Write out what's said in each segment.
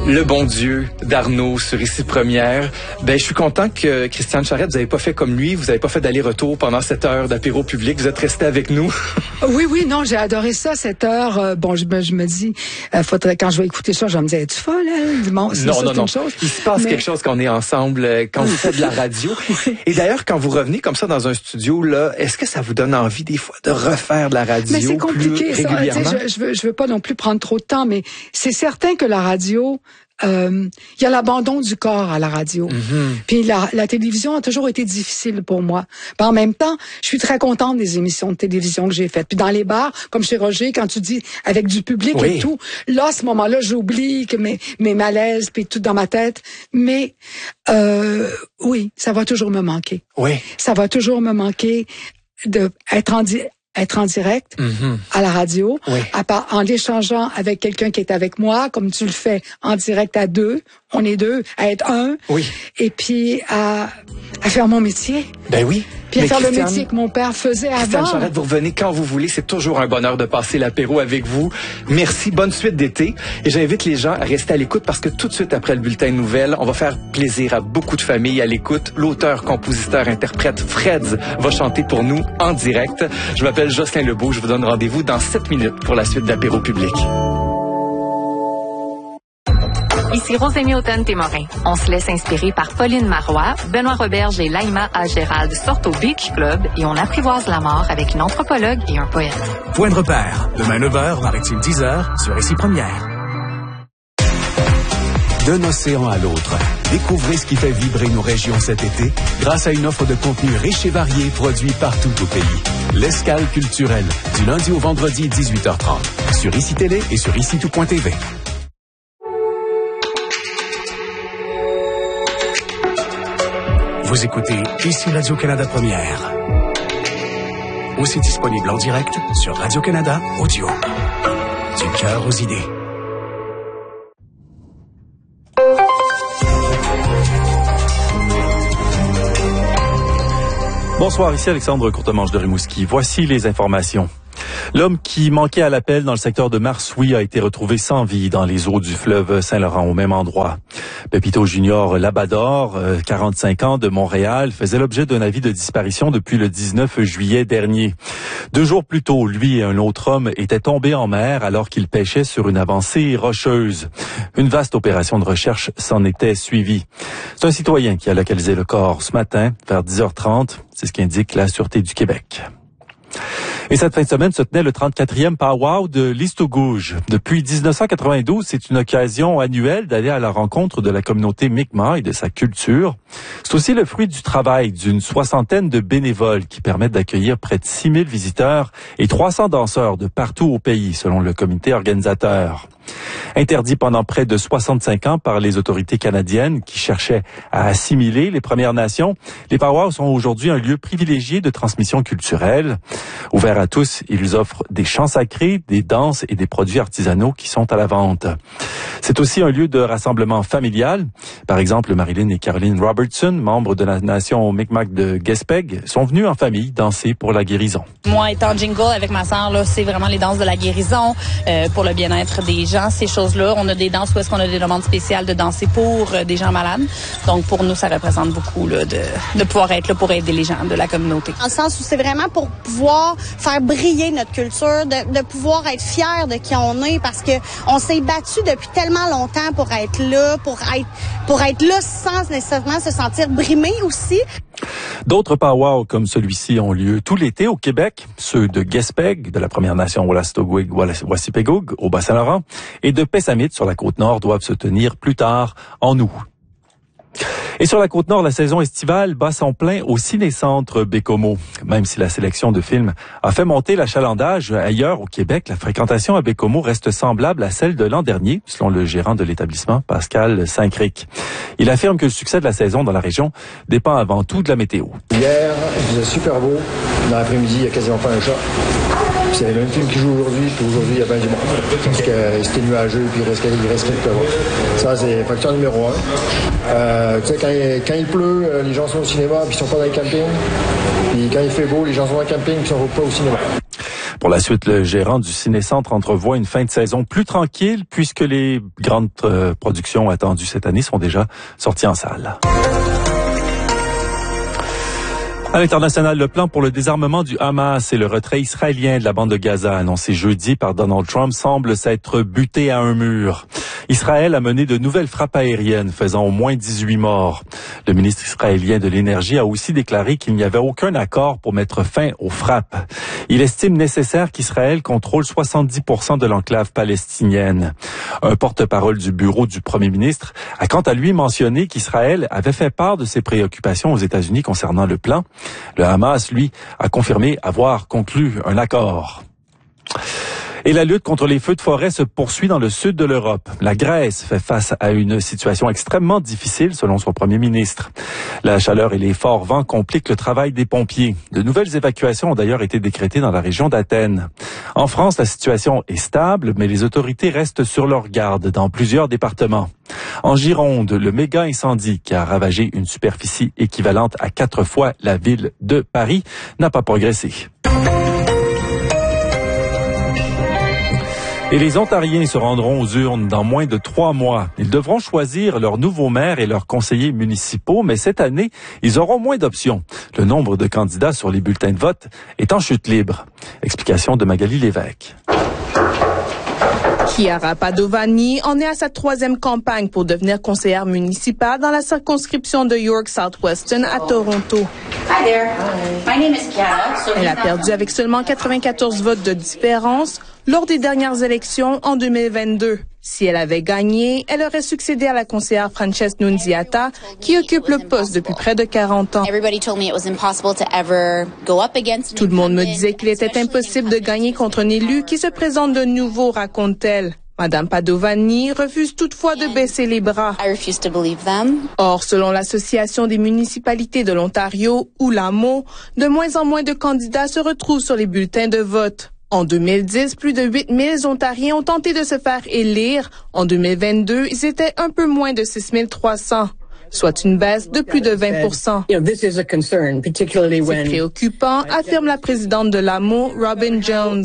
Le bon Dieu d'Arnaud sur Ici Première. Ben, je suis content que Christiane Charette, vous n'avez pas fait comme lui, vous n'avez pas fait d'aller-retour pendant cette heure d'apéro public, vous êtes resté avec nous. Oui, non, j'ai adoré ça, cette heure. Bon, je me dis, faudrait, quand je vais écouter ça, je vais me dire, es-tu folle, elle? Bon, Non. Il se passe quelque chose quand on est ensemble, quand vous faites de la radio. Oui. Et d'ailleurs, quand vous revenez comme ça dans un studio, là, est-ce que ça vous donne envie des fois de refaire de la radio? Mais c'est compliqué, plus régulièrement? Ça. Je veux pas non plus prendre trop de temps, mais c'est certain que la radio, il y a l'abandon du corps à la radio. Mm-hmm. Puis la télévision a toujours été difficile pour moi. Puis en même temps, je suis très contente des émissions de télévision que j'ai faites. Puis dans les bars, comme chez Roger, quand tu dis avec du public et tout, là, à ce moment-là, j'oublie que mes malaises puis tout dans ma tête. Mais oui, ça va toujours me manquer. Oui. Ça va toujours me manquer d'être être en direct à la radio, en échangeant avec quelqu'un qui est avec moi, comme tu le fais en direct à deux, on est deux, à être un, et puis à faire mon métier. Ben oui. Puis à faire le métier que mon père faisait avant. Christiane Charette, vous revenez quand vous voulez. C'est toujours un bonheur de passer l'apéro avec vous. Merci. Bonne suite d'été. Et j'invite les gens à rester à l'écoute parce que tout de suite après le bulletin de nouvelles, on va faire plaisir à beaucoup de familles à l'écoute. L'auteur, compositeur, interprète Freds va chanter pour nous en direct. Je m'appelle Jocelyn Lebeau. Je vous donne rendez-vous dans 7 minutes pour la suite d'apéro public. Ici Rosémie Automne-Témorin. On se laisse inspirer par Pauline Marois, Benoît Roberge et Laïma A. Gérald sortent au Beach Club et on apprivoise la mort avec une anthropologue et un poète. Point de repère, demain 9h, Maritime 10h, sur Ici Première. D'un océan à l'autre, découvrez ce qui fait vibrer nos régions cet été grâce à une offre de contenu riche et varié produit partout au pays. L'escale culturelle, du lundi au vendredi 18h30, sur Ici Télé et sur IciTout.tv. Vous écoutez Ici Radio-Canada Première. Aussi disponible en direct sur Radio-Canada Audio. Du cœur aux idées. Bonsoir, ici Alexandre Courtemanche de Rimouski. Voici les informations. L'homme qui manquait à l'appel dans le secteur de Marsoui a été retrouvé sans vie dans les eaux du fleuve Saint-Laurent, au même endroit. Pepito Junior Labador, 45 ans, de Montréal, faisait l'objet d'un avis de disparition depuis le 19 juillet dernier. 2 jours plus tôt, lui et un autre homme étaient tombés en mer alors qu'ils pêchaient sur une avancée rocheuse. Une vaste opération de recherche s'en était suivie. C'est un citoyen qui a localisé le corps ce matin, vers 10h30. C'est ce qu'indique la Sûreté du Québec. Et cette fin de semaine se tenait le 34e powwow de Listowgouge. Depuis 1992, c'est une occasion annuelle d'aller à la rencontre de la communauté Mi'kmaq et de sa culture. C'est aussi le fruit du travail d'une 60aine de bénévoles qui permettent d'accueillir près de 6000 visiteurs et 300 danseurs de partout au pays, selon le comité organisateur. Interdit pendant près de 65 ans par les autorités canadiennes qui cherchaient à assimiler les Premières Nations, les powwows sont aujourd'hui un lieu privilégié de transmission culturelle. Ouverts à tous, ils offrent des chants sacrés, des danses et des produits artisanaux qui sont à la vente. C'est aussi un lieu de rassemblement familial. Par exemple, Marilyn et Caroline Robertson, membres de la nation Mi'kmaq de Gaspé, sont venus en famille danser pour la guérison. Moi, étant jingle avec ma sœur, là, c'est vraiment les danses de la guérison, pour le bien-être des gens, ces choses-là. On a des danses où est-ce qu'on a des demandes spéciales de danser pour des gens malades. Donc, pour nous, ça représente beaucoup là, de pouvoir être là pour aider les gens de la communauté. Dans le sens où c'est vraiment pour pouvoir faire briller notre culture, de pouvoir être fiers de qui on est, parce que on s'est battu depuis tellement longtemps pour être là, pour être là sans nécessairement se sentir brimé aussi. D'autres powwows comme celui-ci ont lieu tout l'été au Québec, ceux de Gaspé, de la Première Nation Wolastoqiyik-Wassipégog au Bas-Saint-Laurent, et de Pessamit sur la Côte-Nord doivent se tenir plus tard en août. Et sur la Côte-Nord, la saison estivale bat son plein au Ciné-Centre Bécomo. Même si la sélection de films a fait monter l'achalandage ailleurs au Québec, la fréquentation à Bécomo reste semblable à celle de l'an dernier, selon le gérant de l'établissement, Pascal Saint-Cric. Il affirme que le succès de la saison dans la région dépend avant tout de la météo. Hier, il faisait super beau. Dans l'après-midi, il n'y a quasiment pas un chat. C'est le même film qui joue aujourd'hui, puis aujourd'hui, il y a bien du monde. Parce que c'était nuageux, puis il reste quelque chose. Ça, c'est facteur numéro 1. Tu sais, quand il pleut, les gens sont au cinéma, puis ils sont pas dans les campings. Puis quand il fait beau, les gens sont dans le camping, puis ils sont pas au cinéma. Pour la suite, le gérant du Ciné-Centre entrevoit une fin de saison plus tranquille puisque les grandes productions attendues cette année sont déjà sorties en salle. À l'international, le plan pour le désarmement du Hamas et le retrait israélien de la bande de Gaza annoncé jeudi par Donald Trump semble s'être buté à un mur. Israël a mené de nouvelles frappes aériennes faisant au moins 18 morts. Le ministre israélien de l'Énergie a aussi déclaré qu'il n'y avait aucun accord pour mettre fin aux frappes. Il estime nécessaire qu'Israël contrôle 70% de l'enclave palestinienne. Un porte-parole du bureau du premier ministre a quant à lui mentionné qu'Israël avait fait part de ses préoccupations aux États-Unis concernant le plan. Le Hamas, lui, a confirmé avoir conclu un accord. Et la lutte contre les feux de forêt se poursuit dans le sud de l'Europe. La Grèce fait face à une situation extrêmement difficile selon son premier ministre. La chaleur et les forts vents compliquent le travail des pompiers. De nouvelles évacuations ont d'ailleurs été décrétées dans la région d'Athènes. En France, la situation est stable, mais les autorités restent sur leur garde dans plusieurs départements. En Gironde, le méga incendie qui a ravagé une superficie équivalente à 4 fois la ville de Paris n'a pas progressé. Et les Ontariens se rendront aux urnes dans moins de 3 mois. Ils devront choisir leur nouveau maire et leurs conseillers municipaux, mais cette année, ils auront moins d'options. Le nombre de candidats sur les bulletins de vote est en chute libre. Explication de Magali Lévesque. Chiara Padovani en est à sa 3e campagne pour devenir conseillère municipale dans la circonscription de York Southwestern à Toronto. Hi there. My name is Chiara. Elle a perdu avec seulement 94 votes de différence lors des dernières élections en 2022. Si elle avait gagné, elle aurait succédé à la conseillère Frances Nunziata, qui occupe le poste depuis près de 40 ans. Tout le monde me disait qu'il était impossible de gagner contre un élu qui se présente de nouveau, raconte-t-elle. Madame Padovani refuse toutefois de baisser les bras. Or, selon l'Association des municipalités de l'Ontario, ou l'AMO, de moins en moins de candidats se retrouvent sur les bulletins de vote. En 2010, plus de 8000 Ontariens ont tenté de se faire élire. En 2022, ils étaient un peu moins de 6300, soit une baisse de plus de 20%. C'est préoccupant, affirme la présidente de l'AMO, Robin Jones.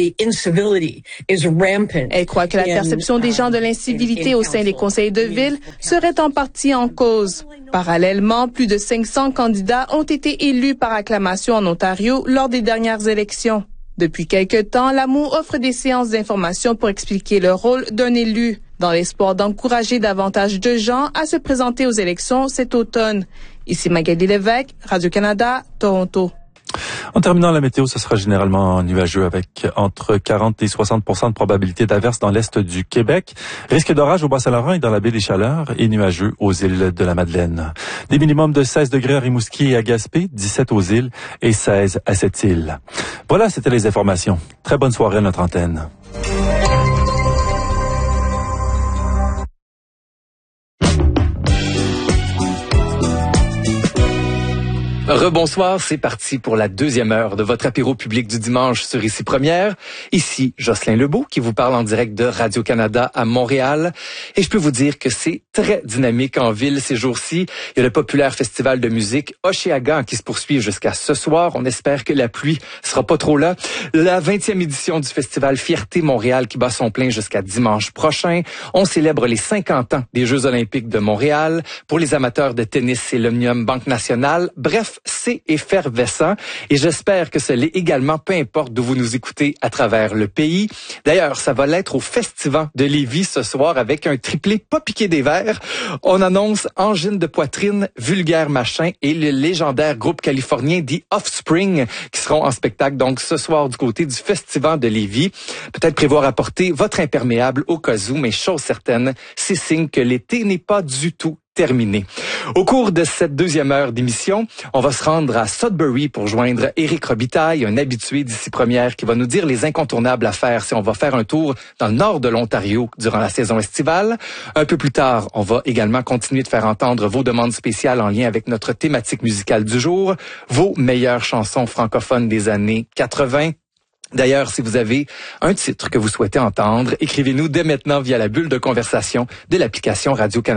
Elle croit que la perception des gens de l'incivilité au sein des conseils de ville serait en partie en cause. Parallèlement, plus de 500 candidats ont été élus par acclamation en Ontario lors des dernières élections. Depuis quelque temps, l'AMO offre des séances d'information pour expliquer le rôle d'un élu, dans l'espoir d'encourager davantage de gens à se présenter aux élections cet automne. Ici Magali Lévesque, Radio-Canada, Toronto. En terminant la météo, ce sera généralement nuageux avec entre 40 et 60% de probabilité d'averse dans l'est du Québec. Risque d'orage au Bas-Saint-Laurent et dans la baie des Chaleurs et nuageux aux îles de la Madeleine. Des minimums de 16 degrés à Rimouski et à Gaspé, 17 aux îles et 16 à Sept-Îles. Voilà, c'était les informations. Très bonne soirée à notre antenne. Rebonsoir, c'est parti pour la 2e heure de votre apéro public du dimanche sur Ici Première. Ici, Jocelyn Lebeau qui vous parle en direct de Radio-Canada à Montréal. Et je peux vous dire que c'est très dynamique en ville ces jours-ci. Il y a le populaire festival de musique Oshéaga qui se poursuit jusqu'à ce soir. On espère que la pluie sera pas trop là. La 20e édition du festival Fierté Montréal qui bat son plein jusqu'à dimanche prochain. On célèbre les 50 ans des Jeux olympiques de Montréal. Pour les amateurs de tennis, c'est l'Omnium Banque Nationale. Bref, c'est effervescent et j'espère que ce l'est également, peu importe d'où vous nous écoutez à travers le pays. D'ailleurs, ça va l'être au Festival de Lévis ce soir avec un triplé pas piqué des verres. On annonce Angine de poitrine, Vulgaire Machin et le légendaire groupe californien The Offspring qui seront en spectacle donc ce soir du côté du Festival de Lévis. Peut-être prévoir apporter votre imperméable au cas où, mais chose certaine, c'est signe que l'été n'est pas du tout terminé. Au cours de cette 2e heure d'émission, on va se rendre à Sudbury pour joindre Éric Robitaille, un habitué d'Ici Première qui va nous dire les incontournables à faire si on va faire un tour dans le nord de l'Ontario durant la saison estivale. Un peu plus tard, on va également continuer de faire entendre vos demandes spéciales en lien avec notre thématique musicale du jour, vos meilleures chansons francophones des années 80. D'ailleurs, si vous avez un titre que vous souhaitez entendre, écrivez-nous dès maintenant via la bulle de conversation de l'application Radio-Canada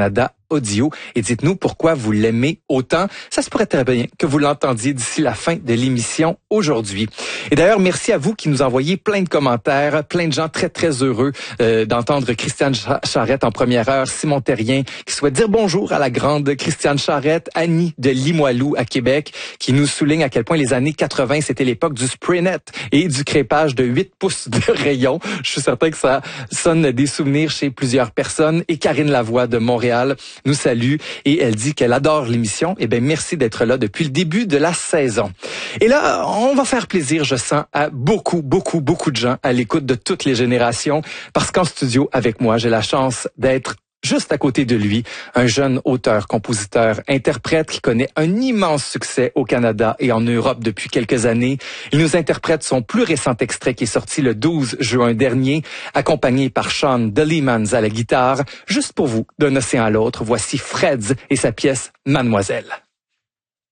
audio et dites-nous pourquoi vous l'aimez autant. Ça se pourrait très bien que vous l'entendiez d'ici la fin de l'émission aujourd'hui. Et d'ailleurs, merci à vous qui nous envoyez plein de commentaires, plein de gens très, très heureux d'entendre Christiane Charrette en première heure, Simon Terrien qui souhaite dire bonjour à la grande Christiane Charrette, Annie de Limoilou à Québec qui nous souligne à quel point les années 80, c'était l'époque du Spraynet et du crépage de 8 pouces de rayon. Je suis certain que ça sonne des souvenirs chez plusieurs personnes. Et Karine Lavoie de Montréal nous salue et elle dit qu'elle adore l'émission. Eh bien, merci d'être là depuis le début de la saison. Et là, on va faire plaisir, je sens, à beaucoup de gens à l'écoute de toutes les générations parce qu'en studio avec moi, j'ai la chance d'être juste à côté de lui, un jeune auteur, compositeur, interprète qui connaît un immense succès au Canada et en Europe depuis quelques années. Il nous interprète son plus récent extrait qui est sorti le 12 juin dernier, accompagné par Sean Delimans à la guitare. Juste pour vous, d'un océan à l'autre, voici Freds et sa pièce Mademoiselle.